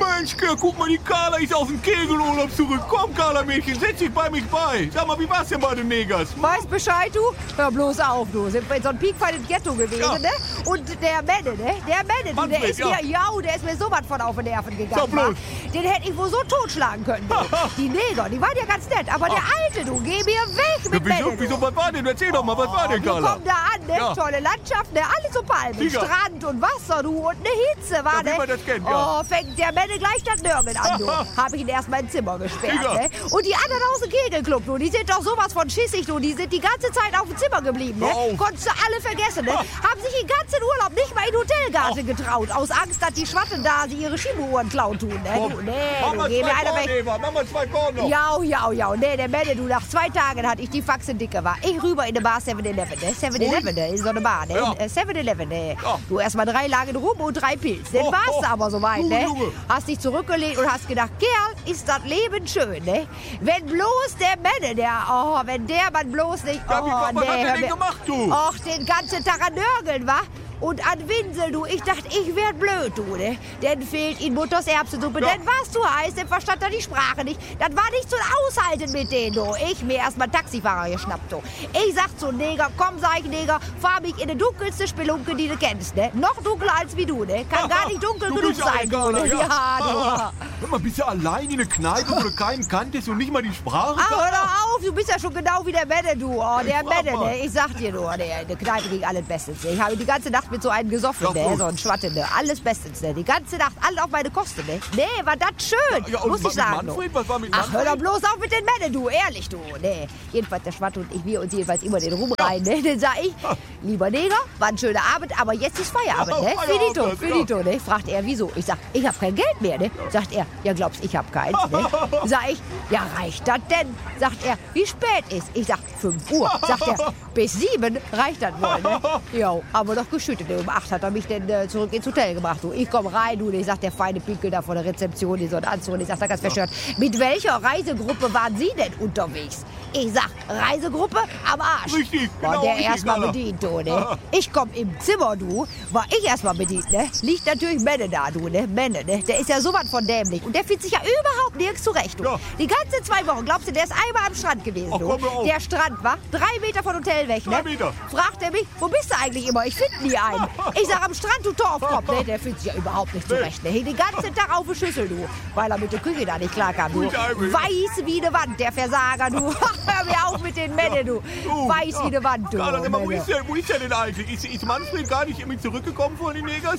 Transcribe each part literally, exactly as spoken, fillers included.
Mensch, Kirk, guck mal, die Carla ist aus dem Kegelurlaub zurück. Komm, Carla, Mädchen, setz dich bei mich bei. Sag mal, wie war's denn bei den Negers? Weißt Bescheid, du? Hör bloß auf, du. Sind wir in so einem piekfeinen Ghetto gewesen, Ja. ne? Und der Menne, ne? Der Menne, du, der Manfred, ist ja. mir, ja, der ist mir so was von auf den Nerven gegangen. Sag bloß. wa? Den hätte ich wohl so totschlagen können, du. Die Neger, die waren ja ganz nett, aber der Alte, du, geh mir weg mit Ja, wieso, Menne, du. wieso, was war denn? Erzähl doch mal, was war denn, Wir Carla? kommen da an, ne? Ja. Tolle Landschaft, ne? Alles so Palmen, Sicher. Strand und Wasser, du, und eine Hitze, war, Ja, wie ne? man das kennt, ja. Oh, fängt der Menne gleich das Nörgeln an, du. Hab ich ihn erst mal ins Zimmer gesperrt, Sicher. ne? Und die anderen aus dem Kegelclub, du, die sind doch sowas von schissig, du. Die sind die ganze Zeit auf dem Zimmer geblieben, ne? Hör auf. Konntest du alle vergessen, ne? Haben sich den ganzen Urlaub nicht mal in Hotelgage getraut, aus Angst, dass die Schwatten da sie ihre Skibuhren klauen tun, ne? Komm, Du, nee, mach du, mal geh mir zwei einer Korn, weg. Eva, mach mal zwei Korn noch. Ja, ja, ja. Nee, der Menne, du, nach zwei Tagen hatte ich die Faxen dicke war. Ich rüber in die Bar seven eleven, ne? seven eleven, ne? In so eine Bar, ne? Ja. Äh, seven eleven, ne? Ja. Du, erst mal drei Lagen rum und drei Pilz. Dann Oh, warst oh. du aber soweit, Junge, ne? Junge. Hast dich zurückgelegt und hast gedacht, Kerl, ist das Leben schön, ne? Wenn bloß der Menne, der, oh, wenn der man bloß nicht, oh, Ja, wie, was, was nee, hat der hör denn mir- gemacht, du? Och, den ganzen Tag an Nörgeln, wa? Und an Winsel, du. Ich dachte, ich werd blöd, du, ne? Dann fehlt ihm Mutters Erbsensuppe. Ja. Dann war's zu heiß, dann verstand er die Sprache nicht. Das war nicht zu aushalten mit denen, du. Ich mir erstmal Taxifahrer geschnappt, du. Ich sag zu Neger, komm, sag ich, Neger, fahr mich in die dunkelste Spelunke, die du kennst, ne? Noch dunkler als wie du, ne? Kann gar nicht dunkel Du genug bist ja sein, du, egal, ne? ja. Ja, du. Hör mal, bist du allein in der Kneipe, wo du keinen kanntest und nicht mal die Sprache Ah, hör kannst? doch auf, du bist ja schon genau wie der Menne, du. Oh, der frag Menne, mal. ne? Ich sag dir nur, der, der Kneipe ging alles bestens. Ne? Ich habe die ganze Nacht mit so einem gesoffen, Ja, ne? gut. So ein Schwatte, ne? Alles bestens, ne? Die ganze Nacht, alles auf meine Kosten, ne? Nee, war das schön, Ja, und muss ich was mit sagen. du. Manfred? Was war mit Ach, hör doch Manfred? bloß auf mit den Menne, du. Ehrlich, du. Nee, jedenfalls der Schwatte und ich, wir uns jedenfalls immer den Rum rein, ne? Dann sag ich, lieber Neger, war ein schöner Abend, aber jetzt ist Feierabend, Ja, ne? Feierabend, Finito, ja. finito, ne? Fragt er, wieso? Ich sag, ich hab kein Geld mehr, ne? Sagt er, ja, glaubst, ich hab keins, ne? Sag ich, ja, reicht das denn? Sagt er, wie spät ist? Ich sag, fünf Uhr. Sagt er, bis sieben reicht das wohl, ne? Jo, aber doch geschüttet. Um acht hat er mich dann äh, zurück ins Hotel gebracht. Du. Ich komm rein, du. Ich sag, der feine Pinkel da von der Rezeption, die so einen Anzug. Ich sag, da ganz verstört. Mit welcher Reisegruppe waren Sie denn unterwegs? Ich sag, Reisegruppe am Arsch. Richtig, War genau, der richtig, erstmal Nala. bedient, du, ne? Ich komm im Zimmer, du. War ich erstmal bedient, ne? Liegt natürlich Menne da, du, ne? Menne, ne? Der ist ja sowas von dämlich. Und der fühlt sich ja überhaupt nirgends zurecht, du. Ja. Die ganze zwei Wochen, glaubst du, der ist einmal am Strand gewesen, Ach, du. komm, hör auf. Der Strand war drei Meter von Hotel weg, ne? Drei Meter. Fragt er mich, wo bist du eigentlich immer? Ich finde nie einen. Ich sag, am Strand, du Torfkopf, ne? Der fühlt sich ja überhaupt nicht zurecht, ne? Hing den ganzen Tag auf der Schüssel, du. Weil er mit der Küche da nicht klarkam, du. Gut, Albe. Weiß wie eine Wand, der Versager, du. Hör mir auf mit den Männern, du. Du, Weiß wie eine Wand, du. Carla, sag mal, wo Männer. ist der, wo ist der denn eigentlich? Ist, ist Manfred gar nicht irgendwie zurückgekommen von den Negers?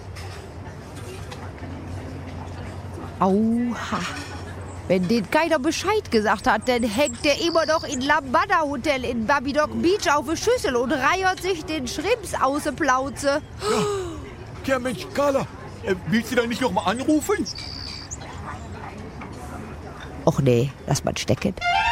Auha. Wenn den keiner Bescheid gesagt hat, dann hängt der immer noch in Lambada Hotel in Babydog Beach auf der Schüssel und reiert sich den Schrimps aus der Plauze. Ja, Mensch, Carla, äh, willst du da nicht noch mal anrufen? Och nee, lass mal stecken.